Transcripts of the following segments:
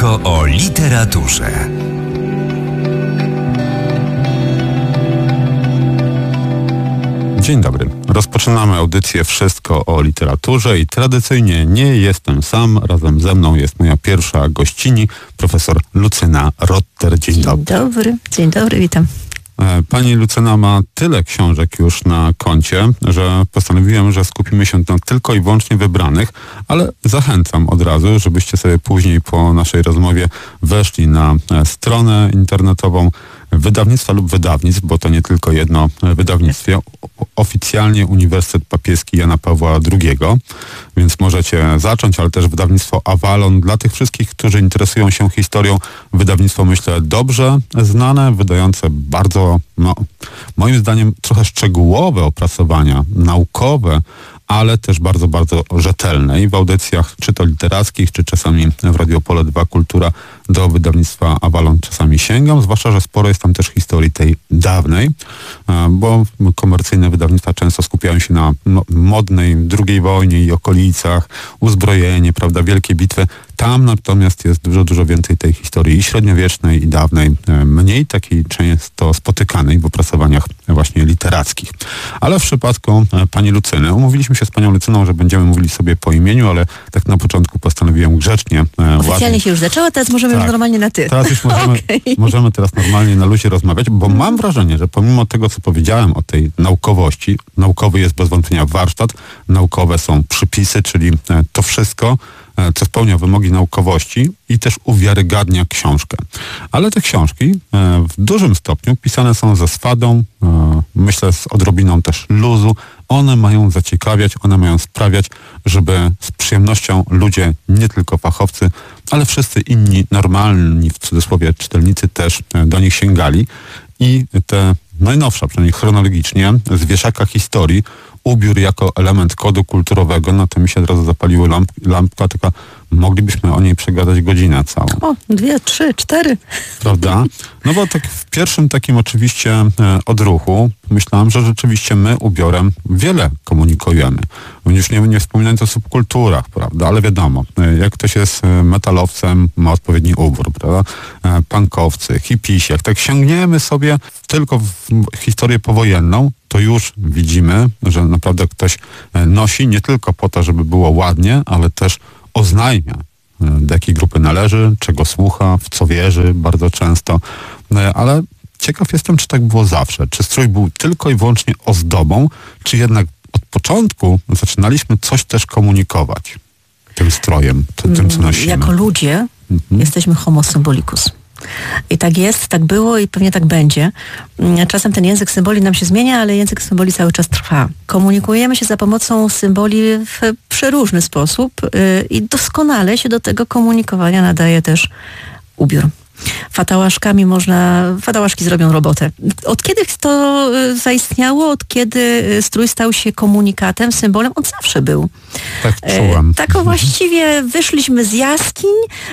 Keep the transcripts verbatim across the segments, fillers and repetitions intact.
Wszystko o literaturze. Dzień dobry. Rozpoczynamy audycję Wszystko o literaturze i tradycyjnie nie jestem sam. Razem ze mną jest moja pierwsza gościni, profesor Lucyna Rotter. Dzień, Dzień dobry. dobry. Dzień dobry, witam. Pani Lucyna ma tyle książek już na koncie, że postanowiłem, że skupimy się na tylko i wyłącznie wybranych, ale zachęcam od razu, żebyście sobie później po naszej rozmowie weszli na stronę internetową wydawnictwa lub wydawnictw, bo to nie tylko jedno wydawnictwo, oficjalnie Uniwersytet Papieski Jana Pawła drugiego, więc możecie zacząć, ale też wydawnictwo Avalon. Dla tych wszystkich, którzy interesują się historią, wydawnictwo, myślę, dobrze znane, wydające bardzo, no, moim zdaniem trochę szczegółowe opracowania naukowe, ale też bardzo, bardzo rzetelne. I w audycjach, czy to literackich, czy czasami w Radio Pole dwa Kultura, do wydawnictwa Avalon czasami sięgam, zwłaszcza, że sporo jest tam też historii tej dawnej, bo komercyjne wydawnictwa często skupiają się na modnej drugiej wojnie i okolicach, uzbrojenie, prawda, wielkie bitwy. Tam natomiast jest dużo, dużo więcej tej historii i średniowiecznej, i dawnej, mniej takiej często spotykanej w opracowaniach właśnie literackich. Ale w przypadku pani Lucyny, umówiliśmy się z panią Lucyną, że będziemy mówili sobie po imieniu, ale tak na początku postanowiłem grzecznie. Oficjalnie ładnie. się już zaczęła, teraz możemy Tak. już normalnie na ty. Teraz już możemy, Okay. możemy teraz normalnie na luzie rozmawiać, bo mam wrażenie, że pomimo tego, co powiedziałem o tej naukowości, naukowy jest bez wątpienia warsztat, naukowe są przypisy, czyli to wszystko, co spełnia wymogi naukowości i też uwiarygadnia książkę. Ale te książki w dużym stopniu pisane są ze swadą, myślę z odrobiną też luzu. One mają zaciekawiać, one mają sprawiać, żeby z przyjemnością ludzie, nie tylko fachowcy, ale wszyscy inni normalni, w cudzysłowie, czytelnicy też do nich sięgali. I te najnowsza, przynajmniej chronologicznie, z wieszaka historii, ubiór jako element kodu kulturowego, no to mi się od razu zapaliły lamp, lampka, tylko moglibyśmy o niej przegadać godzinę całą. O, dwie, trzy, cztery. Prawda? No bo tak w pierwszym takim oczywiście e, odruchu myślałem, że rzeczywiście my ubiorem wiele komunikujemy. Już nie, nie wspominając o subkulturach, prawda? Ale wiadomo, e, jak ktoś jest metalowcem, ma odpowiedni ubór, prawda? E, punkowcy, hipisi, jak tak sięgniemy sobie tylko w historię powojenną, to już widzimy, że naprawdę ktoś nosi nie tylko po to, żeby było ładnie, ale też oznajmia, do jakiej grupy należy, czego słucha, w co wierzy bardzo często. Ale ciekaw jestem, czy tak było zawsze. Czy strój był tylko i wyłącznie ozdobą, czy jednak od początku zaczynaliśmy coś też komunikować tym strojem, tym, co nosimy. Jako ludzie mhm. jesteśmy homo symbolicus. I tak jest, tak było i pewnie tak będzie. Czasem ten język symboli nam się zmienia, ale język symboli cały czas trwa. Komunikujemy się za pomocą symboli w przeróżny sposób yy, i doskonale się do tego komunikowania nadaje też ubiór. Fatałaszkami można, fatałaszki zrobią robotę. Od kiedy to zaistniało, od kiedy strój stał się komunikatem, symbolem, on zawsze był. Tak czułam. E, tak właściwie wyszliśmy z jaskiń,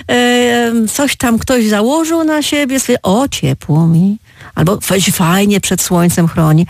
e, coś tam ktoś założył na siebie, sobie, o ciepło mi, albo weź fajnie przed słońcem chroni.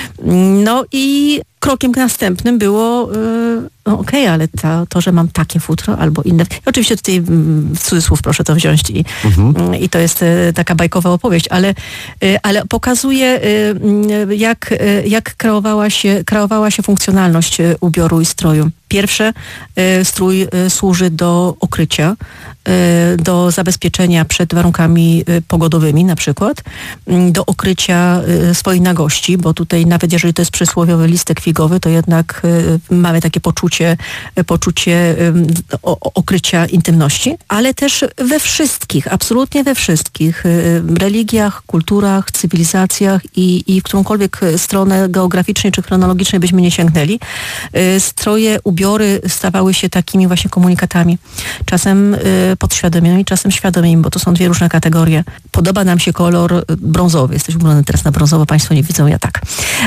No i krokiem następnym było, yy, no okej, okay, ale to, to, że mam takie futro albo inne. I oczywiście tutaj w cudzysłów proszę to wziąć i, mhm. i to jest y, taka bajkowa opowieść, ale, y, ale pokazuje y, jak, y, jak kreowała się, kreowała się funkcjonalność y, ubioru i stroju. Pierwsze, y, strój y, służy do okrycia, y, do zabezpieczenia przed warunkami y, pogodowymi na przykład, y, do okrycia y, swojej nagości, bo tutaj nawet jeżeli to jest przysłowiowy listek figowy, to jednak y, mamy takie poczucie, y, poczucie y, o, okrycia intymności, ale też we wszystkich, absolutnie we wszystkich y, religiach, kulturach, cywilizacjach i, i w którąkolwiek stronę geograficznej czy chronologicznej byśmy nie sięgnęli, y, stroje, ubiory stawały się takimi właśnie komunikatami. Czasem y, podświadomymi, czasem świadomymi, bo to są dwie różne kategorie. Podoba nam się kolor brązowy. Jesteś ubrany teraz na brązowo, państwo nie widzą, ja tak.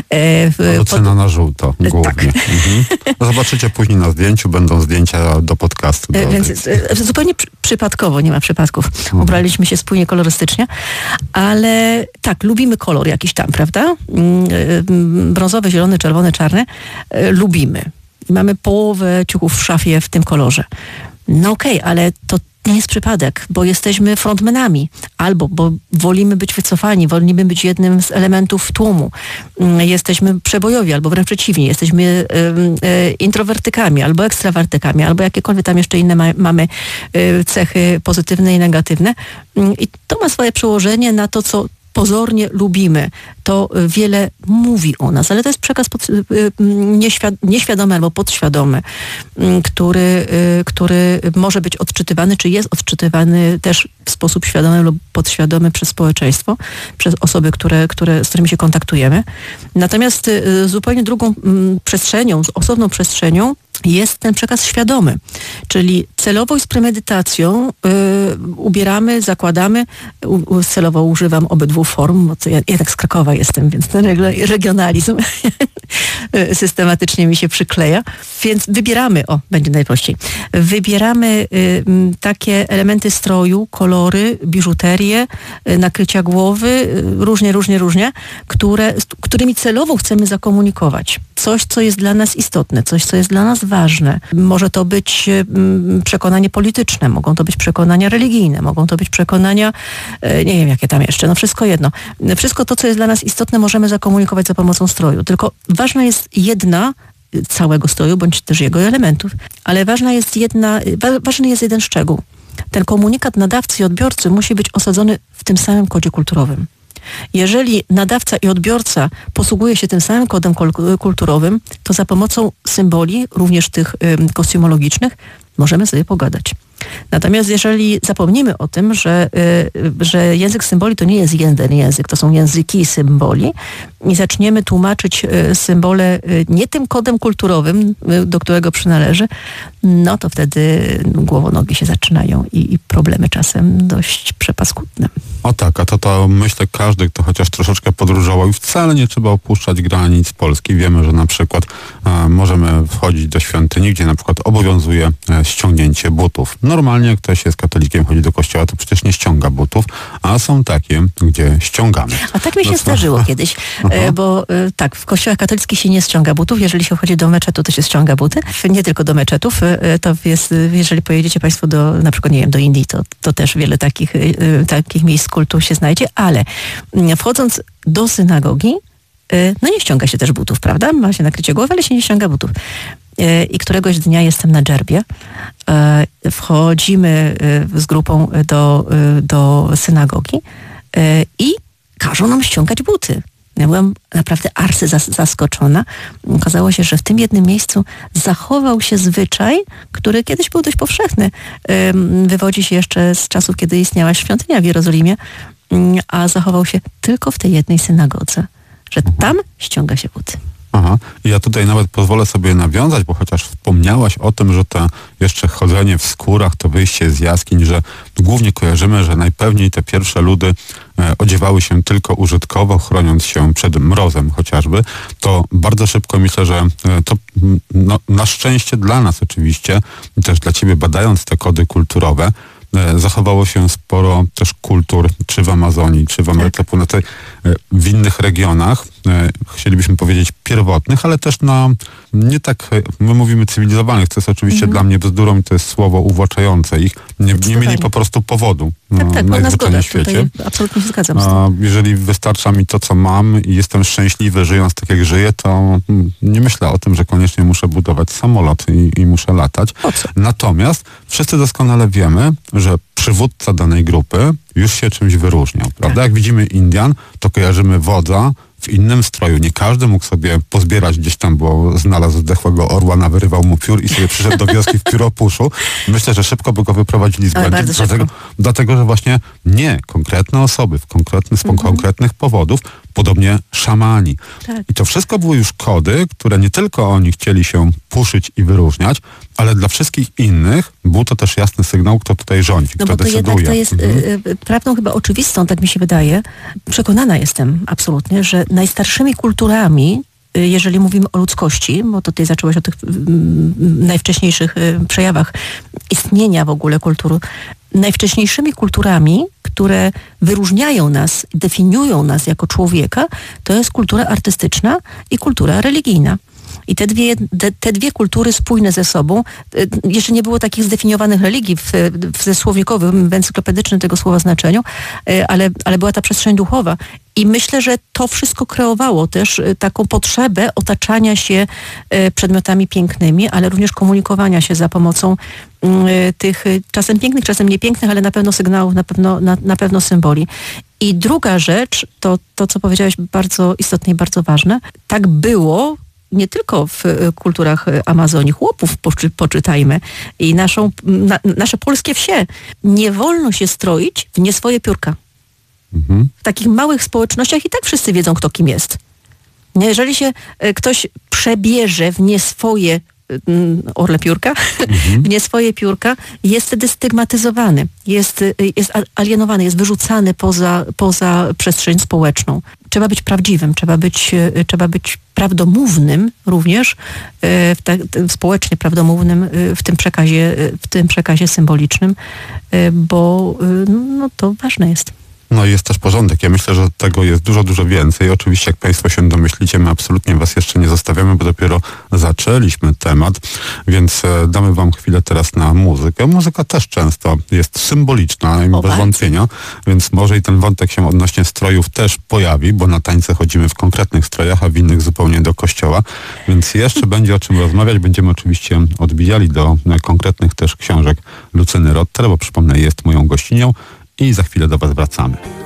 E, Ocena pod... na żółto, głównie. Tak. Mhm. No zobaczycie później na zdjęciu, będą zdjęcia do podcastu. Do Więc tej... zupełnie przy, przypadkowo, nie ma przypadków. Mhm. Ubraliśmy się spójnie kolorystycznie, ale tak, lubimy kolor jakiś tam, prawda? Brązowy, zielony, czerwony, czarny. Lubimy. I mamy połowę ciuchów w szafie w tym kolorze. No okej, okay, ale to nie jest przypadek, bo jesteśmy frontmenami, albo bo wolimy być wycofani, wolimy być jednym z elementów tłumu. Jesteśmy przebojowi, albo wręcz przeciwnie, jesteśmy y, y, introwertykami, albo ekstrawertykami, albo jakiekolwiek tam jeszcze inne ma, mamy y, cechy pozytywne i negatywne. I to ma swoje przełożenie na to, co pozornie lubimy. To wiele mówi o nas, ale to jest przekaz pod, nieświad, nieświadomy albo podświadomy, który, który może być odczytywany, czy jest odczytywany też w sposób świadomy lub podświadomy przez społeczeństwo, przez osoby, które, które, z którymi się kontaktujemy. Natomiast zupełnie drugą przestrzenią, osobną przestrzenią jest ten przekaz świadomy, czyli celowo i z premedytacją y, ubieramy, zakładamy, u, u, celowo używam obydwu form, bo to ja, ja tak z Krakowa jestem, więc ten regionalizm systematycznie mi się przykleja, więc wybieramy, o, będzie najprościej, wybieramy y, takie elementy stroju, kolory, biżuterię, y, nakrycia głowy, y, różnie, różnie, różnie, które, z którymi celowo chcemy zakomunikować coś, co jest dla nas istotne, coś, co jest dla nas ważne. Może to być przekonanie polityczne, mogą to być przekonania religijne, mogą to być przekonania, nie wiem jakie tam jeszcze, no wszystko jedno. Wszystko to, co jest dla nas istotne, możemy zakomunikować za pomocą stroju. Tylko ważna jest jedna całego stroju, bądź też jego elementów, ale ważna jest jedna, ważny jest jeden szczegół. Ten komunikat nadawcy i odbiorcy musi być osadzony w tym samym kodzie kulturowym. Jeżeli nadawca i odbiorca posługuje się tym samym kodem kulturowym, to za pomocą symboli, również tych y, kostiumologicznych, możemy sobie pogadać. Natomiast jeżeli zapomnimy o tym, że, y, że język symboli to nie jest jeden język, to są języki symboli i zaczniemy tłumaczyć y, symbole y, nie tym kodem kulturowym, y, do którego przynależy, no to wtedy głowonogi się zaczynają i, i problemy czasem dość przepaskudne. O tak, a to to myślę każdy, kto chociaż troszeczkę podróżował i wcale nie trzeba opuszczać granic Polski. Wiemy, że na przykład e, możemy wchodzić do świątyni, gdzie na przykład obowiązuje e, ściągnięcie butów. Normalnie jak ktoś jest katolikiem, chodzi do kościoła, to przecież nie ściąga butów, a są takie, gdzie ściągamy. A tak mi się no, zdarzyło kiedyś, e, bo e, tak, w kościołach katolickich się nie ściąga butów. Jeżeli się chodzi do meczetu, to się ściąga buty. Nie tylko do meczetów. E, to jest, jeżeli pojedziecie Państwo do, na przykład, nie wiem, do Indii, to, to też wiele takich, e, takich miejsc kultu się znajdzie, ale wchodząc do synagogi, no nie ściąga się też butów, prawda? Ma się nakrycie głowy, ale się nie ściąga butów. I któregoś dnia jestem na dżerbie. Wchodzimy z grupą do, do synagogi i każą nam ściągać buty. Ja byłam naprawdę arcy zaskoczona. Okazało się, że w tym jednym miejscu zachował się zwyczaj, który kiedyś był dość powszechny. Wywodzi się jeszcze z czasów, kiedy istniała świątynia w Jerozolimie, a zachował się tylko w tej jednej synagodze, że tam ściąga się buty. Aha, i ja tutaj nawet pozwolę sobie nawiązać, bo chociaż wspomniałaś o tym, że to jeszcze chodzenie w skórach, to wyjście z jaskiń, że głównie kojarzymy, że najpewniej te pierwsze ludy e, odziewały się tylko użytkowo, chroniąc się przed mrozem chociażby, to bardzo szybko myślę, że e, to no, na szczęście dla nas oczywiście, i też dla ciebie badając te kody kulturowe, zachowało się sporo też kultur, czy w Amazonii, czy w Ameryce Północnej, w innych regionach, chcielibyśmy powiedzieć pierwotnych, ale też na nie tak, my mówimy cywilizowanych, to jest oczywiście mm. dla mnie bzdurą i to jest słowo uwłaczające ich. Nie, nie mieli po prostu powodu tak, tak, na zgoda, świecie. Absolutnie się zgadzam z A jeżeli wystarcza mi to, co mam i jestem szczęśliwy, żyjąc tak, jak żyję, to nie myślę o tym, że koniecznie muszę budować samolot i, i muszę latać. Po co? Natomiast wszyscy doskonale wiemy, że przywódca danej grupy już się czymś wyróżniał, prawda? Tak. Jak widzimy Indian, to kojarzymy wodza w innym stroju. Nie każdy mógł sobie pozbierać gdzieś tam, bo znalazł zdechłego orła, nawyrywał mu piór i sobie przyszedł do wioski w pióropuszu. Myślę, że szybko by go wyprowadzili z błędu. Dlatego, dlatego, że właśnie nie konkretne osoby w konkretny, z mhm. konkretnych powodów, podobnie szamani. Tak. I to wszystko były już kody, które nie tylko oni chcieli się puszyć i wyróżniać, ale dla wszystkich innych był to też jasny sygnał, kto tutaj rządzi, no kto bo to decyduje. jednak to jest mhm. y, prawdą chyba oczywistą, tak mi się wydaje. Przekonana jestem absolutnie, że najstarszymi kulturami, y, jeżeli mówimy o ludzkości, bo tutaj zaczęłaś o tych y, najwcześniejszych y, przejawach istnienia w ogóle kultury, najwcześniejszymi kulturami, które wyróżniają nas, definiują nas jako człowieka, to jest kultura artystyczna i kultura religijna. I te dwie, te, te dwie kultury spójne ze sobą, jeszcze nie było takich zdefiniowanych religii w, w słownikowym, w encyklopedycznym tego słowa znaczeniu, ale, ale była ta przestrzeń duchowa. I myślę, że to wszystko kreowało też taką potrzebę otaczania się przedmiotami pięknymi, ale również komunikowania się za pomocą tych czasem pięknych, czasem niepięknych, ale na pewno sygnałów, na pewno, na, na pewno symboli. I druga rzecz, to, to co powiedziałeś, bardzo istotne i bardzo ważne. Tak było nie tylko w kulturach Amazonii, chłopów poczy, poczytajmy i naszą, na, nasze polskie wsie. Nie wolno się stroić w nie swoje piórka. Mhm. W takich małych społecznościach i tak wszyscy wiedzą, kto kim jest. Jeżeli się ktoś przebierze w nie swoje orle piórka, mhm. w nie swoje piórka, jest wtedy stygmatyzowany, jest, jest alienowany, jest wyrzucany poza, poza przestrzeń społeczną. Trzeba być prawdziwym, trzeba być, trzeba być prawdomównym również, w ta, społecznie prawdomównym w tym przekazie, w tym przekazie symbolicznym, bo no, to ważne jest. No i jest też porządek. Ja myślę, że tego jest dużo, dużo więcej. Oczywiście, jak Państwo się domyślicie, my absolutnie Was jeszcze nie zostawiamy, bo dopiero zaczęliśmy temat, więc damy Wam chwilę teraz na muzykę. Muzyka też często jest symboliczna, o, bez wątpienia, więc może i ten wątek się odnośnie strojów też pojawi, bo na tańce chodzimy w konkretnych strojach, a w innych zupełnie do kościoła, więc jeszcze będzie o czym rozmawiać. Będziemy oczywiście odbijali do konkretnych też książek Lucyny Rotter, bo przypomnę, jest moją gościnią. I za chwilę do Was wracamy.